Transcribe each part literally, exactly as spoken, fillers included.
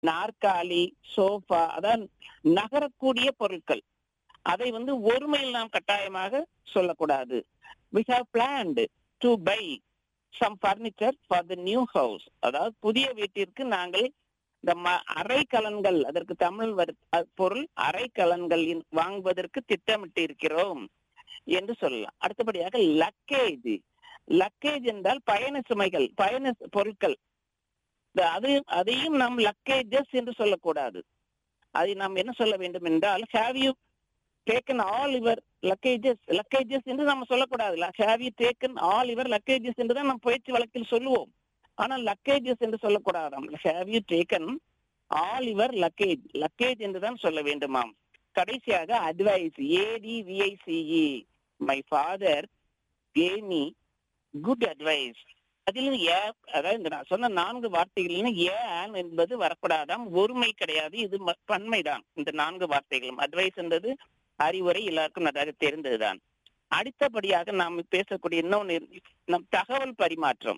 நாற்காலி, சோஃபா, அதான் நகரக்கூடிய பொருட்கள். அதை வந்து ஒருமையில் நாம் கட்டாயமாக சொல்லக்கூடாது. We have planned to buy some furniture for the new house. அதாவது புதிய வீட்டிற்கு நாங்கள் இந்த ம- அறைக்கலன்கள், அதற்கு தமிழ் வரு- அ- பொருள் அறைக்கலன்கள் இன்- வாங்குவதற்கு திட்டமிட்டு இருக்கிறோம் என்று சொல்லலாம். அடுத்தபடியாக லக்கேஜ். லக்கேஜ் என்றால் பயண சுமைகள், பயண பொருட்கள். இந்த அது அதையும் நாம் லக்கேஜஸ் என்று சொல்லக்கூடாது. அதை நாம் என்ன சொல்ல வேண்டும் என்றால், have you taken all your luggages. Luggages என்று நம்ம சொல்லக்கூடாது. Have you taken all your luggages என்று தான் நம்ம பயிற்சி வழக்கில் சொல்லுவோம். ஆனால் லக்கேஜஸ் என்று சொல்லக்கூடாதாம். Have you taken all your luggage. Luggage என்று தான் சொல்ல வேண்டுமாம். கடைசியாக advice. ADVICE. My father gave me good advice. அதிலும் ஏ, அதாவது இந்த நான் சொன்ன நான்கு வார்த்தைகளிலும் ஏன் என்பது வரக்கூடாதாம். ஒருமை கிடையாது, இது ம- பன்மைதான். இந்த நான்கு வார்த்தைகளும் அட்வைஸ் என்பது அறிவுரை, எல்லாருக்கும் நன்றாக தெரிந்ததுதான். அடுத்தபடியாக நாம் பேசக்கூடிய இன்னொன்று, நம் தகவல் பரிமாற்றம்.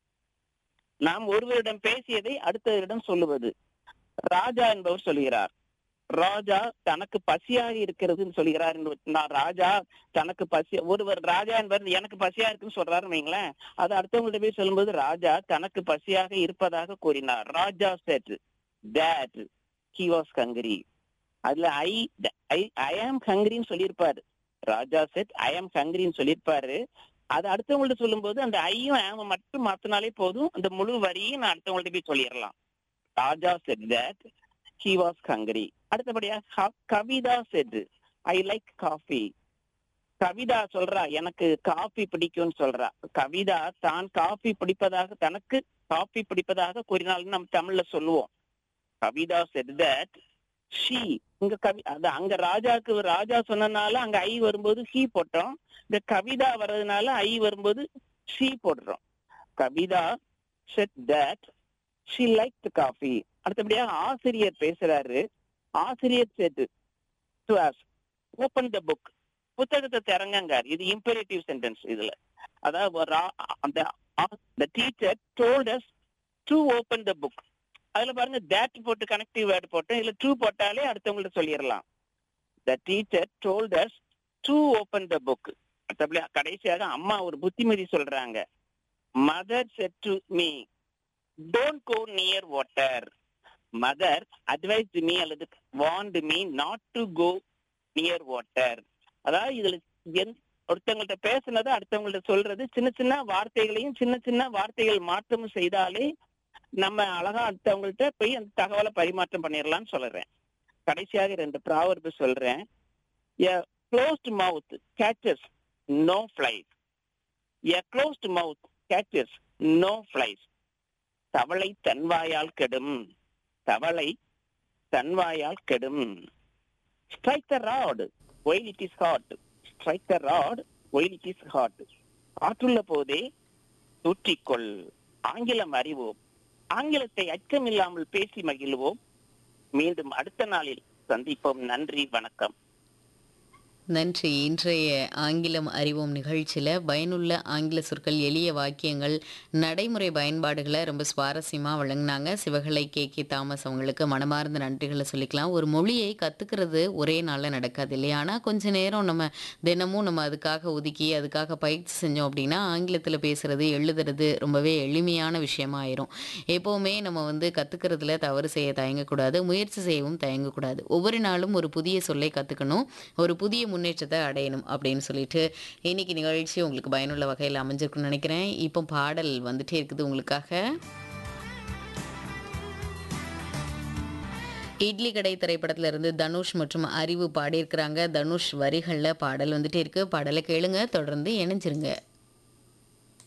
நாம் ஒருவரிடம் பேசியதை அடுத்தவரிடம் சொல்லுவது. ராஜா என்பவர் சொல்கிறார், ராஜா தனக்கு பசியாக இருக்கிறதுன்னு சொல்கிறார் என்று நான் ராஜா தனக்கு பசி, ஒருவர் ராஜா என்பவர் எனக்கு பசியா இருக்குன்னு சொல்றாருன்னு வைங்களேன், அது அடுத்தவங்கள்ட்ட போய் சொல்லும்போது ராஜா தனக்கு பசியாக இருப்பதாக கூறினார். ராஜா said that he was hungry. அதுல ஐ ஐ ஐ ஆம் ஹங்கிரின்னு சொல்லியிருப்பாரு. ராஜா செட் ஐ ஆம் ஹங்கிரின்னு சொல்லியிருப்பாரு. அது அடுத்தவங்கள்ட்ட சொல்லும்போது அந்த ஐயும் ஆம் மட்டும் மாத்தினாலே போதும், அந்த முழு வரியும் நான் அடுத்தவங்கள்ட்ட போய் சொல்லிடலாம். ராஜா said that he was hungry. அடுத்தபடியா க- Kavitha said I like coffee. Kavitha சொல்றா எனக்கு காஃபி பிடிக்கும்னு சொல்றா. கவிதா தான் காஃபி பிடிப்பதாக, தனக்கு காஃபி பிடிப்பதாக கூறினாலும் நம்ம தமிழ்ல சொல்லுவோம். Kavitha said that she. இங்க கவி அது அங்க ராஜாக்கு ராஜா சொன்னனால அங்க ஐ வரும்போது ஹீ போட்டோம். இந்த கவிதா வர்றதுனால ஐ வரும்போது ஷீ போடுறோம். Kavitha said that she liked coffee. அடுத்தபடியா ஆசிரியர் பேசுறாரு. ஆசிரியர் said to us open the book. புத்தகத்தை திறங்கங்கார். இது இம்பெரேட்டிவ் சென்டென்ஸ். இதுல அதாவது ஒரு ஆ- அந்த the teacher told us to open the book. அதுல பாருங்க that போட்டு கனெக்டிவ் வேர்டு போட்டு இல்ல ட்ரூ போட்டாலே அடுத்தவங்கள்ட்ட சொல்லிடலாம். The teacher told us to open the book. அடுத்தபடி கடைசியாக அம்மா ஒரு புத்திமதி சொல்றாங்க. Mother said to me don't go near water. Mother advised me அல்லது warned me not to go near water. அதாவது இதுல என் ஒருத்தவங்கள்ட்ட பேசுனது அடுத்தவங்கள்ட்ட சொல்றது, சின்ன சின்ன வார்த்தைகளையும் சின்ன சின்ன வார்த்தைகள் மாற்றமும் செய்தாலே நம்ம அழகா அடுத்தவங்கள்ட்ட போய் அந்த தகவலை பரிமாற்றம் பண்ணிடலாம்னு சொல்றேன். கடைசியாக ரெண்டு ப்ராவர்பு சொல்றேன். A closed mouth catches no flies. A closed mouth catches no flies. தவளை தன்வாயால் கெடும். தவளை தன்வாயால் கெடும். Strike the rod while it is hot. Strike the rod while it is hot. காற்றுள்ள போதே தூற்றிக்கொள். ஆங்கிலம் அறிவோம். ஆங்கிலத்தை அச்சமில்லாமல் பேசி மகிழ்வோம். மீண்டும் அடுத்த நாளில் சந்திப்போம். நன்றி, வணக்கம். நன்றி. இன்றைய ஆங்கிலம் அறிவோம் நிகழ்ச்சியில் பயனுள்ள ஆங்கில சொற்கள், எளிய வாக்கியங்கள், நடைமுறை பயன்பாடுகளை ரொம்ப சுவாரஸ்யமாக வழங்கினாங்க. சிவகலை கே கே தாமஸ் அவங்களுக்கு மனமார்ந்த நன்றிகளை சொல்லிக்கலாம். ஒரு மொழியை கற்றுக்கிறது ஒரே நாளில் நடக்காது இல்லையா? ஆனால் கொஞ்ச நேரம் நம்ம தினமும் நம்ம அதுக்காக ஒதுக்கி அதுக்காக பயிற்சி செஞ்சோம் அப்படின்னா ஆங்கிலத்தில் பேசுறது எழுதுறது ரொம்பவே எளிமையான விஷயமா ஆயிரும். எப்போவுமே நம்ம வந்து கற்றுக்கிறதுல தவறு செய்ய தயங்கக்கூடாது, முயற்சி செய்யவும் தயங்கக்கூடாது. ஒவ்வொரு நாளும் ஒரு புதிய சொல்லை கற்றுக்கணும், ஒரு புதிய முன்னேற்றத்தை அடையணும் அப்படின்னு சொல்லிட்டு இன்னைக்கு நிகழ்ச்சி உங்களுக்கு பயனுள்ள வகையில் அமைஞ்சிருக்குன்னு நினைக்கிறேன். இப்போ பாடல் வந்துட்டே இருக்குது உங்களுக்காக. இட்லி கடை திரைப்படத்துல இருந்து தனுஷ் மற்றும் அறிவு பாடியிருக்கிறாங்க. தனுஷ் வரிகளில் பாடல் வந்துட்டே இருக்கு. பாடலை கேளுங்க, தொடர்ந்து இணைஞ்சிருங்க.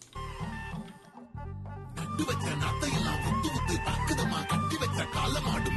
கட்டு வச்ச நத்தையெல்லாம் ஒத்து ஒத்து தாக்குதமா, கட்டி வச்ச காலமாடு